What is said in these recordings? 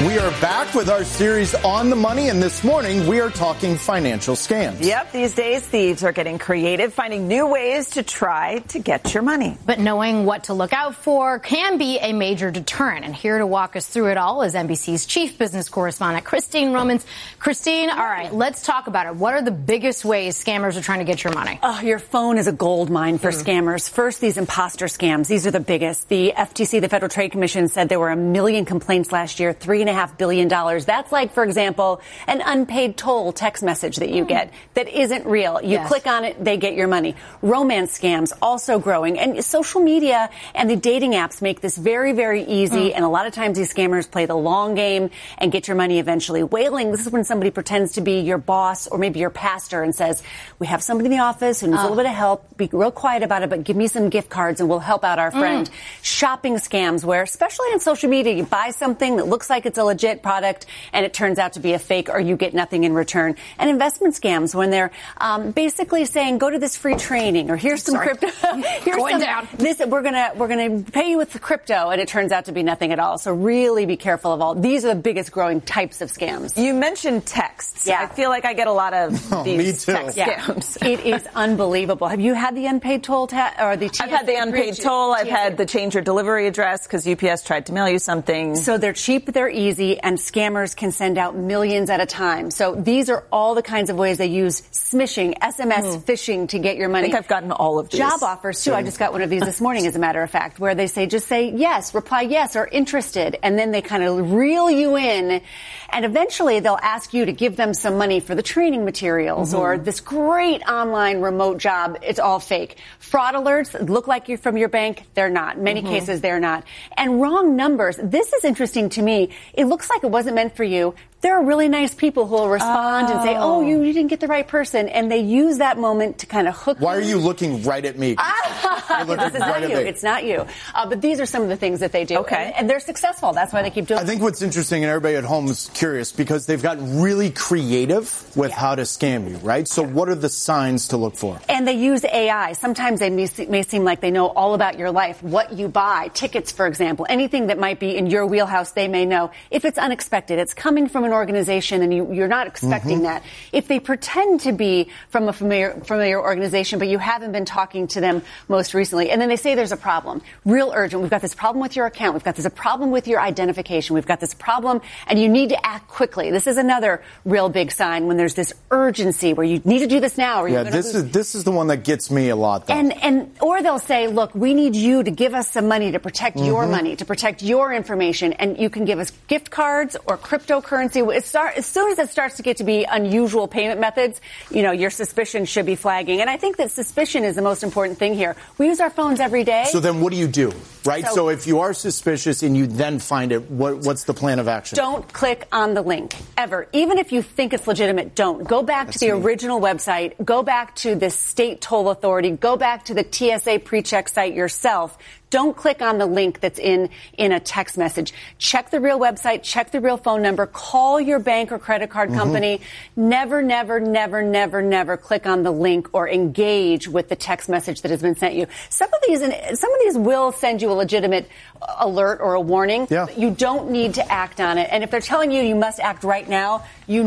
We are back with our series On the Money, and this morning we are talking financial scams. Yep, these days thieves are getting creative, finding new ways to try to get your money. But knowing what to look out for can be a major deterrent. And here to walk us through it all is NBC's chief business correspondent, Christine Romans. Christine, all right, let's talk about it. What are the biggest ways scammers are trying to get your money? Oh, your phone is a gold mine for scammers. First, these imposter scams. These are the biggest. The FTC, the Federal Trade Commission, said there were 1 million complaints last year, $3.5 billion. That's like, for example, an unpaid toll text message that you get that isn't real. You click on it, they get your money. Romance scams also growing. And social media and the dating apps make this very, very easy. And a lot of times these scammers play the long game and get your money eventually. Whaling, this is when somebody pretends to be your boss or maybe your pastor and says, we have somebody in the office who needs a little bit of help. Be real quiet about it, but give me some gift cards and we'll help out our friend. Shopping scams where, especially on social media, you buy something that looks like it's a legit product and it turns out to be a fake or you get nothing in return. And investment scams when they're basically saying, go to this free training or here's some crypto. We're gonna pay you with the crypto, and it turns out to be nothing at all. So really be careful of all. These are the biggest growing types of scams. You mentioned texts. Yeah. I feel like I get a lot of these text scams. It is unbelievable. Have you had the unpaid toll or the TSA? I've had the unpaid toll. I've had the change your delivery address because UPS tried to mail you something. So they're cheap, they're easy, and scammers can send out millions at a time. So these are all the kinds of ways they use smishing, SMS phishing to get your money. I think I've gotten all of these. Job offers, too. I just got one of these this morning, as a matter of fact, where they say, just say yes, reply yes, or interested, and then they kind of reel you in, and eventually they'll ask you to give them some money for the training materials or this great online remote job. It's all fake. Fraud alerts look like you're from your bank. They're not. In many cases, they're not. And wrong numbers. This is interesting to me. It looks like it wasn't meant for you. There are really nice people who will respond and say, oh, you didn't get the right person. And they use that moment to kind of hook you. Why are you looking right at me? This is not you. It's not you. But these are some of the things that they do. Okay. And they're successful. That's why they keep doing it. I think what's interesting, and everybody at home is curious, because they've gotten really creative with how to scam you, right? So what are the signs to look for? And they use AI. Sometimes they may seem like they know all about your life, what you buy, tickets, for example, anything that might be in your wheelhouse, they may know. If it's unexpected, it's coming from an organization and you're not expecting that. If they pretend to be from a familiar organization, but you haven't been talking to them most recently, and then they say there's a problem, real urgent. We've got this problem with your account. We've got this problem with your identification. We've got this problem, and you need to act quickly. This is another real big sign when there's this urgency where you need to do this now. Or you're this is the one that gets me a lot, though. Or they'll say, look, we need you to give us some money to protect your money, to protect your information, and you can give us gift cards or cryptocurrency. As soon as it starts to get to be unusual payment methods, your suspicion should be flagging. And I think that suspicion is the most important thing here. We use our phones every day. So then what do you do, right? So if you are suspicious and you then find it, what's the plan of action? Don't click on the link, ever. Even if you think it's legitimate, don't. Go back to the original website. Go back to the state toll authority. Go back to the TSA PreCheck site yourself. Don't click on the link that's in a text message. Check the real website. Check the real phone number. Call your bank or credit card company. Never, never, never, never, never click on the link or engage with the text message that has been sent you. Some of these will send you a legitimate alert or a warning. Yeah. You don't need to act on it. And if they're telling you must act right now,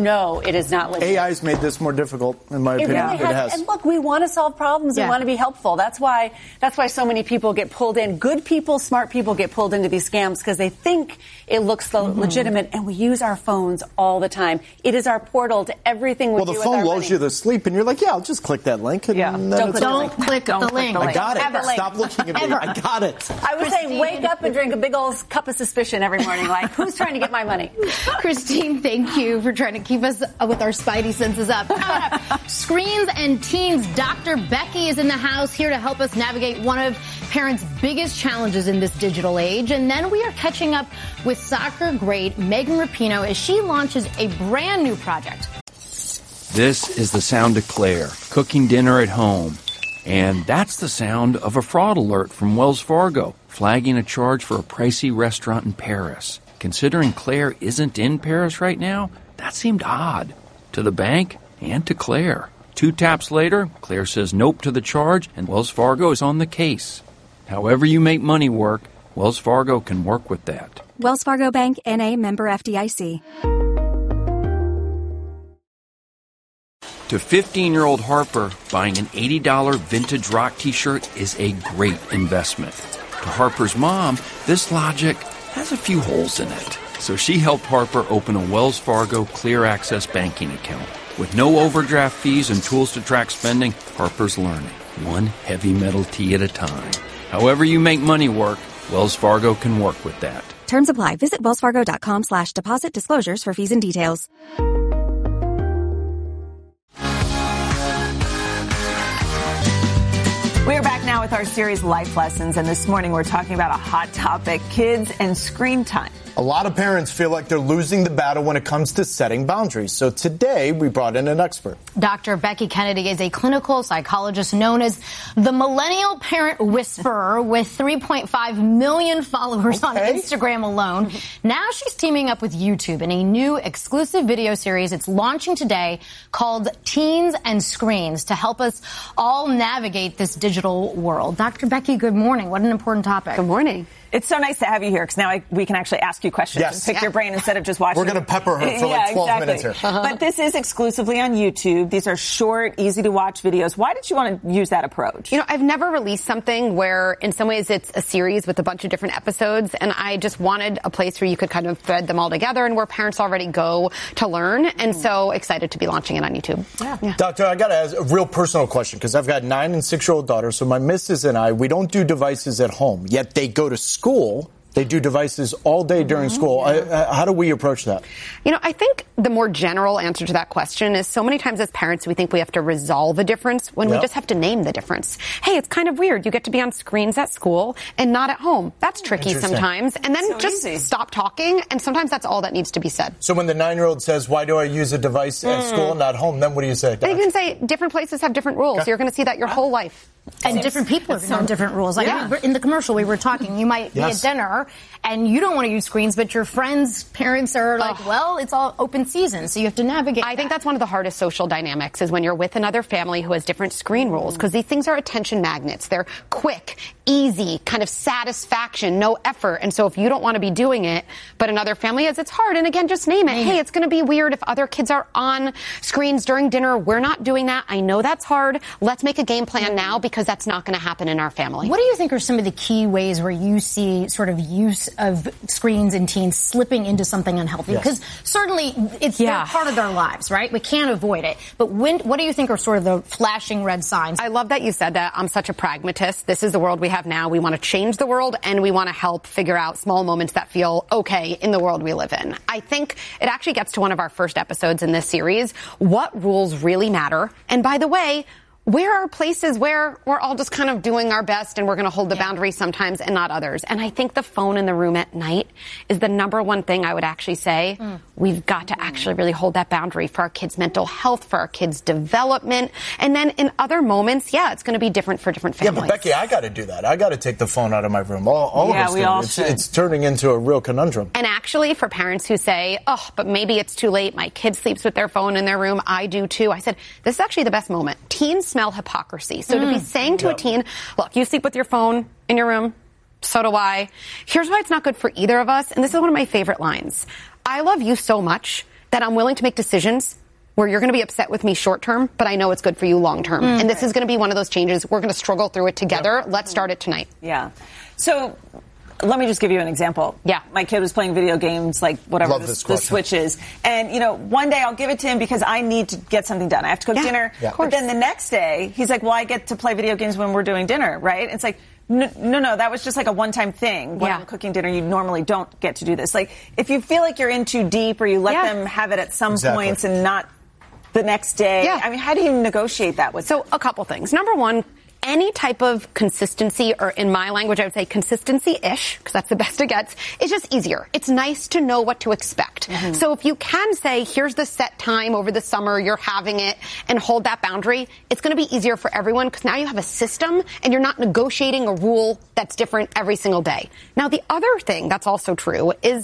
it is not legitimate. AI's made this more difficult, in my opinion. Really has. And look, we want to solve problems. We want to be helpful. That's why so many people get pulled in. Good people, smart people get pulled into these scams because they think it looks legitimate, and we use our phones all the time. It is our portal to everything we do with our money. Well, the phone lulls you to sleep, and you're like, I'll just click that link. And Don't click the link. I got it. Stop looking at me. I got it. I would say wake up and drink a big old cup of suspicion every morning. Like, who's trying to get my money? Christine, thank you for trying to keep us with our spidey senses up. Screens and Teens, Dr. Becky is in the house here to help us navigate one of parents' biggest challenges in this digital age. And then we are catching up with soccer great Megan Rapinoe as she launches a brand new project. This is the sound of Claire cooking dinner at home. And that's the sound of a fraud alert from Wells Fargo, flagging a charge for a pricey restaurant in Paris. Considering Claire isn't in Paris right now, that seemed odd to the bank and to Claire. 2 taps later, Claire says nope to the charge, and Wells Fargo is on the case. However you make money work, Wells Fargo can work with that. Wells Fargo Bank, N.A., member FDIC. To 15-year-old Harper, buying an $80 vintage rock t-shirt is a great investment. To Harper's mom, this logic has a few holes in it. So she helped Harper open a Wells Fargo Clear Access banking account. With no overdraft fees and tools to track spending, Harper's learning, one heavy metal tee at a time. However you make money work, Wells Fargo can work with that. Terms apply. Visit wellsfargo.com/deposit disclosures for fees and details. We are back now with our series Life Lessons, and this morning we're talking about a hot topic, kids and screen time. A lot of parents feel like they're losing the battle when it comes to setting boundaries. So today we brought in an expert. Dr. Becky Kennedy is a clinical psychologist known as the Millennial Parent Whisperer with 3.5 million followers on Instagram alone. Now she's teaming up with YouTube in a new exclusive video series. It's launching today called Teens and Screens to help us all navigate this digital world. Dr. Becky, good morning. What an important topic. Good morning. It's so nice to have you here because now we can actually ask you questions and pick your brain instead of just watching. We're going to pepper her for like 12 minutes here. But this is exclusively on YouTube. These are short, easy to watch videos. Why did you want to use that approach? You know, I've never released something where in some ways it's a series with a bunch of different episodes, and I just wanted a place where you could kind of thread them all together and where parents already go to learn. And so excited to be launching it on YouTube. Yeah. Doctor, I got to ask a real personal question because I've got 9 and 6-year-old daughters. So my missus and I, we don't do devices at home, yet they go to school. They do devices all day during school. How do we approach that? You know, I think the more general answer to that question is so many times as parents, we think we have to resolve a difference when we just have to name the difference. Hey, it's kind of weird. You get to be on screens at school and not at home. That's tricky sometimes. And then stop talking. And sometimes that's all that needs to be said. So when the 9-year-old says, why do I use a device at school and not home? Then what do you say, Doc? You can say different places have different rules. You're going to see that your whole life. And different people have different rules. Like in the commercial we were talking, you might be at dinner and you don't want to use screens, but your friends' parents are like, well, it's all open season, so you have to navigate. I think that's one of the hardest social dynamics is when you're with another family who has different screen rules, because these things are attention magnets. They're quick, easy, kind of satisfaction, no effort. And so if you don't want to be doing it, but another family is, it's hard. And again, just name it. Hey, it's going to be weird if other kids are on screens during dinner. We're not doing that. I know that's hard. Let's make a game plan now because that's not going to happen in our family. What do you think are some of the key ways where you see sort of use of screens in teens slipping into something unhealthy? Because certainly it's part of their lives, right? We can't avoid it. But what do you think are sort of the flashing red signs? I love that you said that. I'm such a pragmatist. This is the world we have now. We want to change the world and we want to help figure out small moments that feel okay in the world we live in. I think it actually gets to one of our first episodes in this series. What rules really matter? And by the way, where are places where we're all just kind of doing our best and we're going to hold the boundaries sometimes and not others? And I think the phone in the room at night is the number one thing I would actually say. We've got to actually really hold that boundary for our kids' mental health, for our kids' development. And then in other moments, it's going to be different for different families. Yeah, but Becky, I got to do that. I got to take the phone out of my room. All of us we do. all should. It's turning into a real conundrum. And actually, for parents who say, but maybe it's too late. My kid sleeps with their phone in their room. I do too. I said, this is actually the best moment. Teens smell hypocrisy. So to be saying to a teen, look, you sleep with your phone in your room. So do I. Here's why it's not good for either of us. And this is one of my favorite lines. I love you so much that I'm willing to make decisions where you're going to be upset with me short term, but I know it's good for you long term. And this is going to be one of those changes. We're going to struggle through it together. Let's start it tonight. Yeah. So let me just give you an example. Yeah. My kid was playing video games, like whatever the Switch is. And, one day I'll give it to him because I need to get something done. I have to cook dinner. Yeah. But then the next day, he's like, well, I get to play video games when we're doing dinner, right? It's like, no, that was just like a one-time thing. When I'm cooking dinner, you normally don't get to do this. Like, if you feel like you're in too deep or you let them have it at some points and not the next day, I mean, how do you negotiate that with them? A couple things. Number one, any type of consistency, or in my language, I would say consistency-ish, because that's the best it gets, is just easier. It's nice to know what to expect. So if you can say, here's the set time over the summer, you're having it, and hold that boundary, it's going to be easier for everyone, because now you have a system, and you're not negotiating a rule that's different every single day. Now, the other thing that's also true is,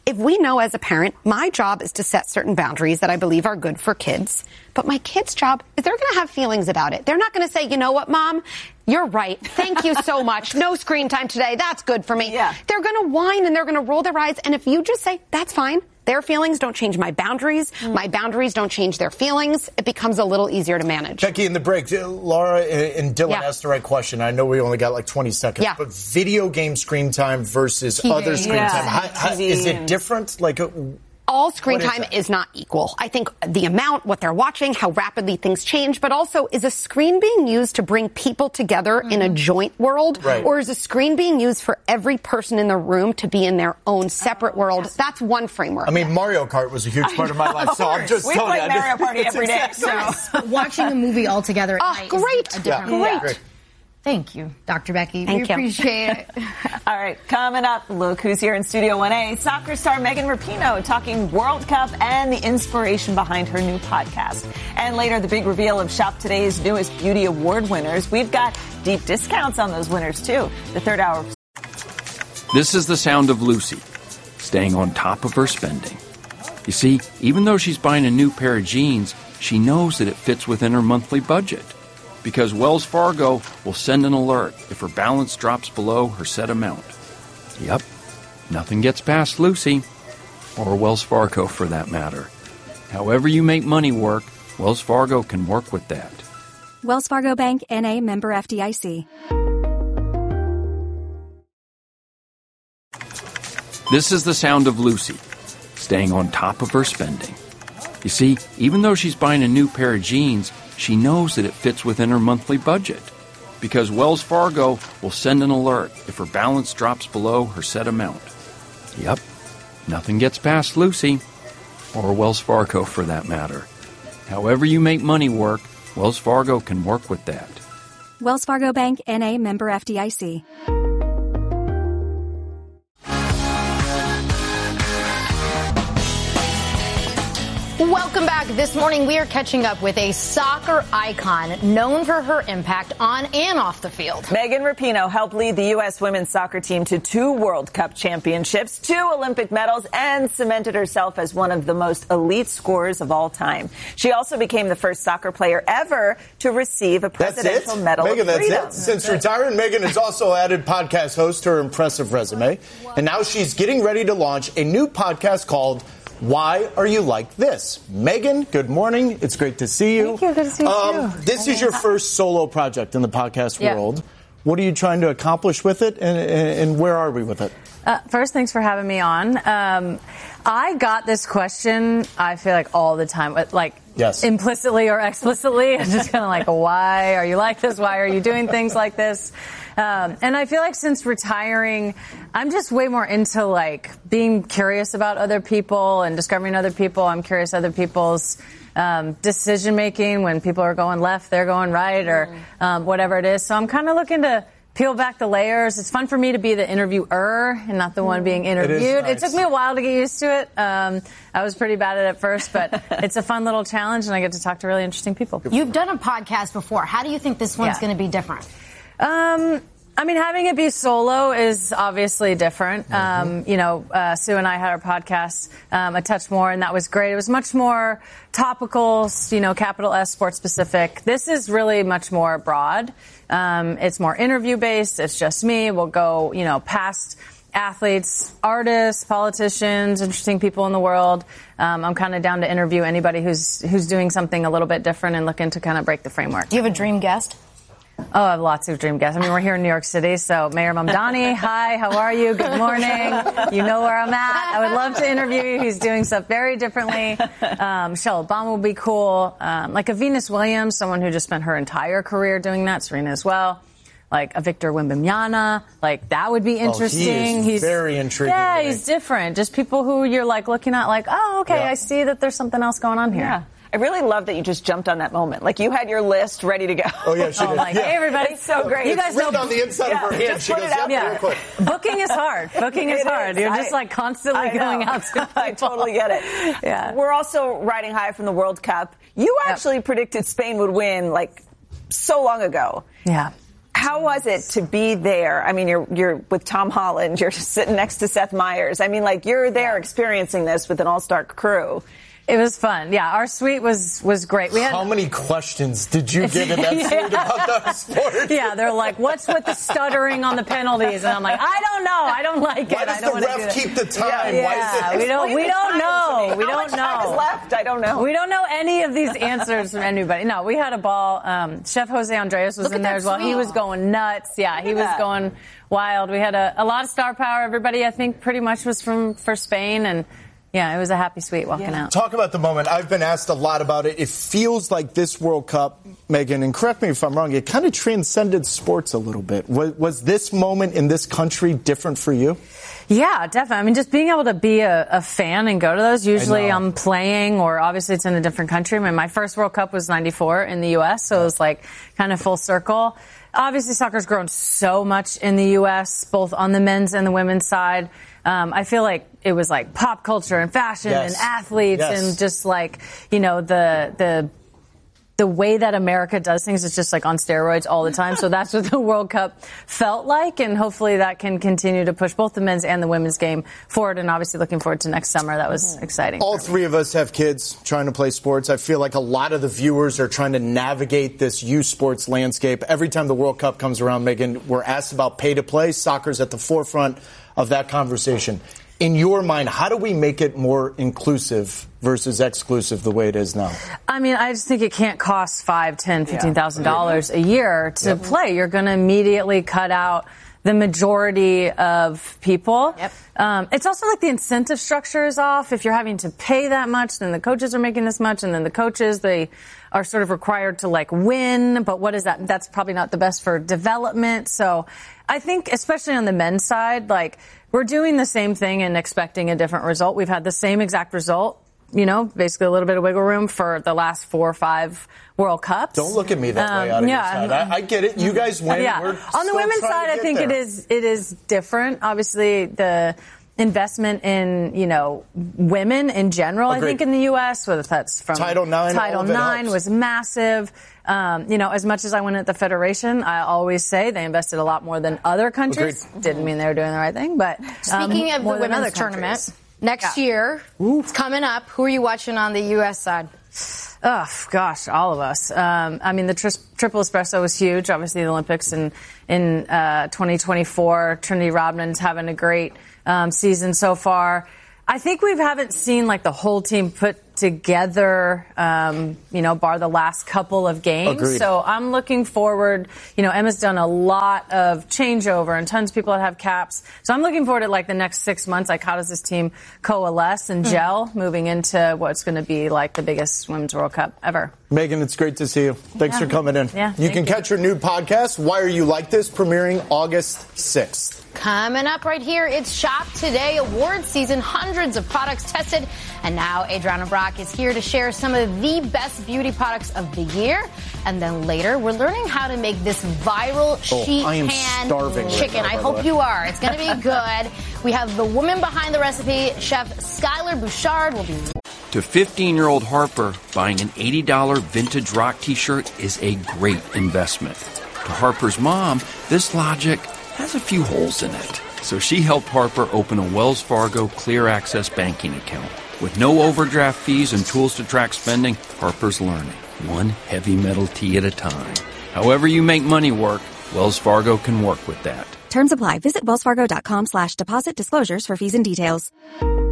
if we know as a parent, my job is to set certain boundaries that I believe are good for kids, but my kid's job is they're going to have feelings about it. They're not going to say, you know what, Mom? You're right. Thank you so much. No screen time today. That's good for me. Yeah. They're going to whine and they're going to roll their eyes. And if you just say, that's fine. Their feelings don't change my boundaries. My boundaries don't change their feelings. It becomes a little easier to manage. Becky, in the break, Laura and Dylan asked the right question. I know we only got like 20 seconds, but video game screen time versus TV. Other screen time, is it different? Like, all screen time is not equal. I think the amount, what they're watching, how rapidly things change, but also is a screen being used to bring people together in a joint world? Right. Or is a screen being used for every person in the room to be in their own separate world? Yes. That's one framework. I mean, Mario Kart was a huge part of my life, so I'm just we telling you. We play Mario Party every day. So. Watching a movie all together at night great. Is a different Great. Thank you, Dr. Becky. Thank you. Appreciate it. All right, coming up, look who's here in Studio 1A. Soccer star Megan Rapinoe talking World Cup and the inspiration behind her new podcast. And later, the big reveal of Shop Today's newest beauty award winners. We've got deep discounts on those winners, too. The third hour. This is the sound of Lucy, staying on top of her spending. You see, even though she's buying a new pair of jeans, she knows that it fits within her monthly budget. Because Wells Fargo will send an alert if her balance drops below her set amount. Yep, nothing gets past Lucy, or Wells Fargo for that matter. However you make money work, Wells Fargo can work with that. Wells Fargo Bank, N.A., member FDIC. This is the sound of Lucy, staying on top of her spending. You see, even though she's buying a new pair of jeans, she knows that it fits within her monthly budget. Because Wells Fargo will send an alert if her balance drops below her set amount. Yep, nothing gets past Lucy, or Wells Fargo for that matter. However you make money work, Wells Fargo can work with that. Wells Fargo Bank, N.A., member FDIC. Welcome back. This morning, we are catching up with a soccer icon known for her impact on and off the field. Megan Rapinoe helped lead the U.S. women's soccer team to 2 World Cup championships, 2 Olympic medals, and cemented herself as one of the most elite scorers of all time. She also became the first soccer player ever to receive a Presidential Medal Megan, of Freedom. that's it. Since retiring, Megan has also added podcast host to her impressive resume. And now she's getting ready to launch a new podcast called Why Are You Like This? Megan, good morning. It's great to see you. Thank you. Good to see you too. This is your first solo project in the podcast world. What are you trying to accomplish with it, and where are we with it? First, thanks for having me on. I got this question, I feel like, all the time, like implicitly or explicitly. I'm just kind of like, why are you like this? Why are you doing things like this? And I feel like since retiring, I'm just way more into like being curious about other people and discovering other people. I'm curious other people's decision making. When people are going left, they're going right, or whatever it is. So I'm kind of looking to peel back the layers. It's fun for me to be the interviewer and not the one being interviewed. It took me a while to get used to it. I was pretty bad at it first, but it's a fun little challenge, and I get to talk to really interesting people. You've done a podcast before. How do you think this one's going to be different? I mean, having it be solo is obviously different. Sue and I had our podcast a touch more, and that was great. It was much more topical, capital S, sports specific. This is really much more broad. It's more interview based. It's just me. We'll go, past athletes, artists, politicians, interesting people in the world. I'm kind of down to interview anybody who's doing something a little bit different and looking to kind of break the framework. Do you have a dream guest? Oh, I have lots of dream guests. I mean, we're here in New York City, so Mayor Mamdani, hi, how are you? Good morning. You know where I'm at. I would love to interview you. He's doing stuff very differently. Michelle Obama will be cool. Like a Venus Williams, someone who just spent her entire career doing that. Serena as well. Like a Victor Wembanyama. Like, that would be interesting. He's very intriguing. Yeah, he's different. Just people who you're like looking at like, oh, okay, I see that there's something else going on here. Yeah. I really love that you just jumped on that moment. Like, you had your list ready to go. Oh, yeah, she did. Like, hey, everybody. It's so great. You guys know on the inside of her hand. She goes, real quick. Booking is hard. Booking is hard. You're just like constantly going out to people. I totally get it. Yeah. We're also riding high from the World Cup. You actually predicted Spain would win, like, so long ago. Yeah. How was it to be there? I mean, you're with Tom Holland. You're sitting next to Seth Meyers. I mean, like, you're there experiencing this with an all-star crew. It was fun. Yeah, our suite was great. How many questions did you get in that suite about the sport? Yeah, they're like, what's with the stuttering on the penalties? And I'm like, I don't know. I don't like it. Why does the ref keep the time? Yeah. Why is it? We don't know. We don't know. How much time is left? I don't know. We don't know any of these answers from anybody. No, we had a ball. Chef Jose Andres was in there as well. He was going nuts. Yeah, he was going wild. We had a lot of star power. Everybody, I think, pretty much was for Spain, and yeah, it was a happy suite walking out. Talk about the moment. I've been asked a lot about it. It feels like this World Cup, Megan, and correct me if I'm wrong, it kind of transcended sports a little bit. Was this moment in this country different for you? Yeah, definitely. I mean, just being able to be a fan and go to those. Usually I'm playing, or obviously it's in a different country. I mean, my first World Cup was 94 in the U.S., so it was like kind of full circle. Obviously, soccer's grown so much in the U.S., both on the men's and the women's side. I feel like it was like pop culture and fashion and athletes and just like, you know, the way that America does things is just like on steroids all the time. So that's what the World Cup felt like. And hopefully that can continue to push both the men's and the women's game forward. And obviously looking forward to next summer. That was exciting. All three of us have kids trying to play sports. I feel like a lot of the viewers are trying to navigate this youth sports landscape. Every time the World Cup comes around, Megan, we're asked about pay to play. Soccer's at the forefront of that conversation. In your mind, how do we make it more inclusive versus exclusive the way it is now? I mean, I just think it can't cost $5,000, $10,000, $15,000 a year to play. You're going to immediately cut out the majority of people. It's also like the incentive structure is off. If you're having to pay that much, then the coaches are making this much, and then the coaches, they are sort of required to like win. But what is that? That's probably not the best for development. So I think, especially on the men's side, like, we're doing the same thing and expecting a different result. We've had the same exact result, you know, basically a little bit of wiggle room for the last 4 or 5 World Cups. Don't look at me that way out of your side. I get it. You guys win. Yeah. On the women's side, I think it is different. Obviously, the investment in, you know, women in general, I think in the U.S., whether that's from Title IX was massive. You know, as much as I went at the Federation, I always say they invested a lot more than other countries. Didn't mean they were doing the right thing, but speaking of the women's tournament, next year, it's coming up. Who are you watching on the U.S. side? Oh, gosh, all of us. I mean, the triple espresso was huge. Obviously, the Olympics in 2024. Trinity Rodman's having a great season so far. I think we haven't seen like the whole team put together, you know, bar the last couple of games. Agreed. So I'm looking forward. You know, Emma's done a lot of changeover and tons of people that have caps. So I'm looking forward to like the next 6 months. Like, how does this team coalesce and gel moving into what's going to be like the biggest Women's World Cup ever? Megan, it's great to see you. Thanks for coming in. Yeah, you can catch your new podcast, Why Are You Like This, premiering August 6th. Coming up right here, it's Shop Today award season. Hundreds of products tested. And now Adriana Brock is here to share some of the best beauty products of the year. And then later, we're learning how to make this viral sheet pan chicken. I hope you are. It's going to be good. We have the woman behind the recipe, Chef Skylar Bouchard, will be. To 15-year-old Harper, buying an $80 vintage rock t-shirt is a great investment. To Harper's mom, this logic has a few holes in it. So she helped Harper open a Wells Fargo Clear Access banking account. With no overdraft fees and tools to track spending, Harper's learning, one heavy metal tea at a time. However you make money work, Wells Fargo can work with that. Terms apply. Visit wellsfargo.com/deposit disclosures for fees and details.